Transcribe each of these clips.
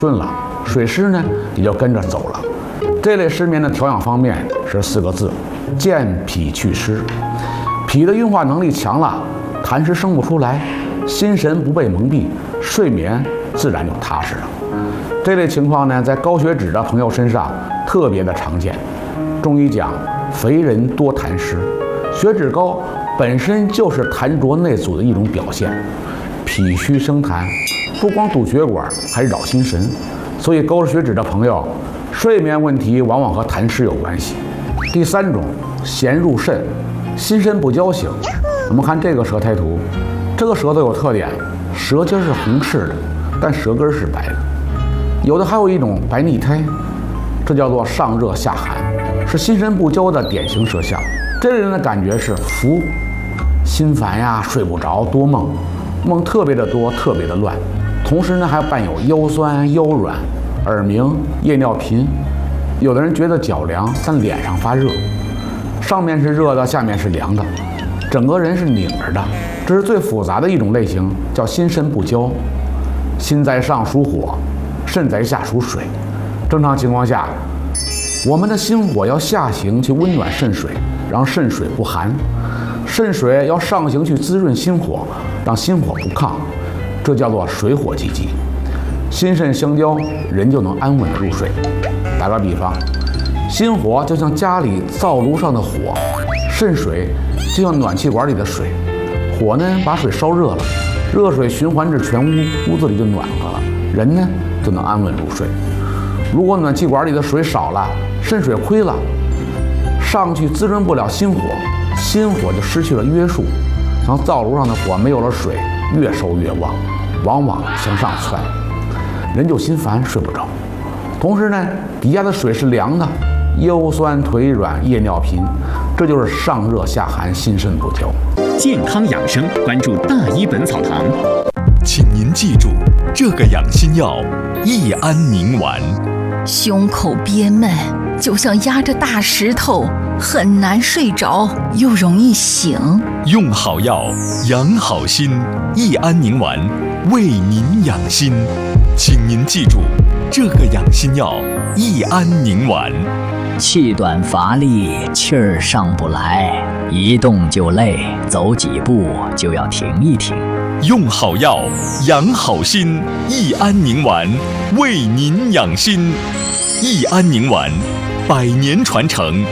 顺了，水湿呢也就跟着走了。这类失眠的调养方面是4个字：健脾祛湿。脾的运化能力强了，痰湿生不出来，心神不被蒙蔽，睡眠自然就踏实了。这类情况呢，在高血脂的朋友身上特别的常见。中医讲，肥人多痰湿，血脂高本身就是痰浊内阻的一种表现。脾虚生痰，不光堵血管，还扰心神，所以高血脂的朋友，睡眠问题往往和痰湿有关系。第3种，涎入肾，心神不交醒。我们看这个舌苔图，这个舌头有特点，舌尖是红赤的，但舌根是白的。有的还有一种白腻苔，这叫做上热下寒，是心神不交的典型舌象。这类人的感觉是浮、心烦呀，睡不着，多梦，梦特别的多，特别的乱。同时呢，还伴有腰酸、腰软、耳鸣、夜尿频。有的人觉得脚凉，但脸上发热，上面是热的，下面是凉的，整个人是拧着的。这是最复杂的一种类型，叫心肾不交。心在上属火，肾在下属水。正常情况下，我们的心火要下行去温暖肾水，让肾水不寒；肾水要上行去滋润心火，让心火不亢。这叫做水火既济。心肾相交，人就能安稳地入睡。打个比方，心火就像家里灶炉上的火，肾水就像暖气管里的水。火呢把水烧热了，热水循环至全屋，屋子里就暖和了，人呢就能安稳入睡。如果暖气管里的水少了，肾水亏了，上去滋润不了心火，心火就失去了约束，像灶炉上的火没有了水，越烧越旺，往往向上窜，人就心烦睡不着。同时呢，底下的水是凉的，腰酸腿软、夜尿频，这就是上热下寒、心肾不交。 健康养生，关注大医本草堂。 请您记住，这个养心药益安宁丸。 胸口憋闷，就像压着大石头，很难睡着，又容易醒。 用好药，养好心，益安宁丸为您养心。请您记住，这个养心药益安宁丸。 气短乏力，气儿上不来，一动就累，走几步就要停一停。 用好药，养好心，益安宁丸为您养心。益安宁丸100年传承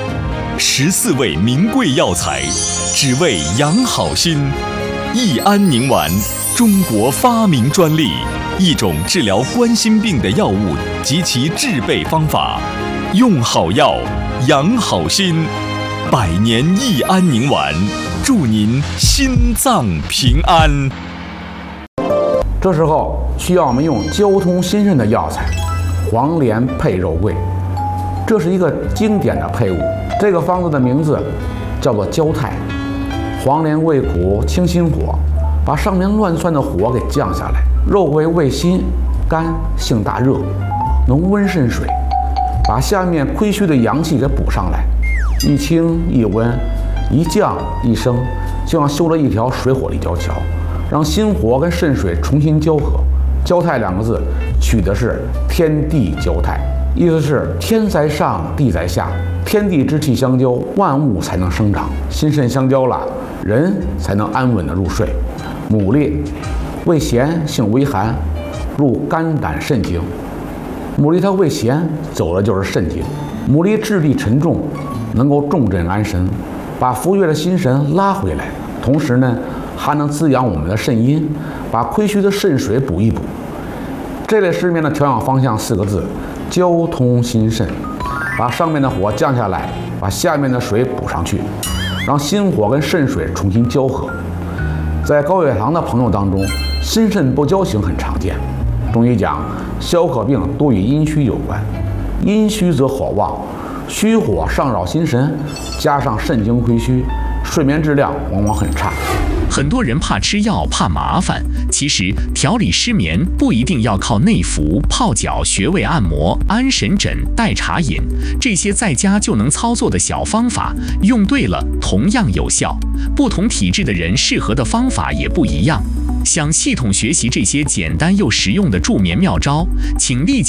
，14味名贵药材，只为养好心。益安宁丸，中国发明专利，一种治疗冠心病的药物及其制备方法。用好药，养好心，100年益安宁丸，祝您心脏平安。 这时候需要我们用交通心肾的药材，黄连配肉桂，这是一个经典的配伍。这个方子的名字叫做焦泰。黄连味苦，清心火，把上面乱窜的火给降下来。肉桂味辛，甘，性大热，能温肾水，把下面亏虚的阳气给补上来。一清一温，一降一升，就像修了一条水火立交桥，让心火跟肾水重新交合。交泰2个字取的是天地交泰，意思是天在上，地在下，天地之气相交，万物才能生长。心肾相交了，人才能安稳的入睡。牡蛎味咸，性微寒，入肝胆肾经。牡蛎它味咸，走的就是肾经。牡蛎质地沉重，能够重镇安神，把浮越的心神拉回来，同时呢还能滋养我们的肾阴，把亏虚的肾水补一补。这类失眠的调养方向4个字：交通心肾，把上面的火降下来，把下面的水补上去，让心火跟肾水重新交合。在高血糖的朋友当中，心肾不交型很常见。中医讲，消渴病多与阴虚有关，阴虚则火旺，虚火上扰心神，加上肾经亏虚， 睡眠质量往往很差。 很多人怕吃药，怕麻烦。其实调理失眠不一定要靠内服、泡脚、穴位按摩、安神枕、代茶饮这些在家就能操作的小方法，用对了同样有效。不同体质的人适合的方法也不一样。想系统学习这些简单又实用的助眠妙招，请立即